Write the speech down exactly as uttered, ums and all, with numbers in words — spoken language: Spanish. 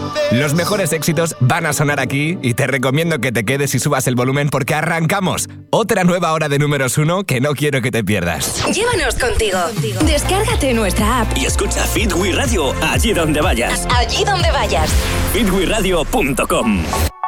Los mejores éxitos van a sonar aquí y te recomiendo que te quedes y subas el volumen porque arrancamos otra nueva hora de números uno que no quiero que te pierdas. Llévanos contigo. Descárgate nuestra app y escucha Fit We Radio allí donde vayas. Allí donde vayas. fit we radio punto com.